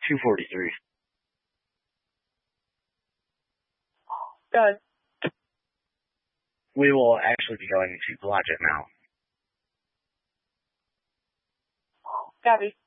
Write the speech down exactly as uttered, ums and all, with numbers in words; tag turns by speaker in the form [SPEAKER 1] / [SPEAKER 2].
[SPEAKER 1] two forty-three.
[SPEAKER 2] Good.
[SPEAKER 1] We will actually be going to Blodgett now.
[SPEAKER 2] Gabby.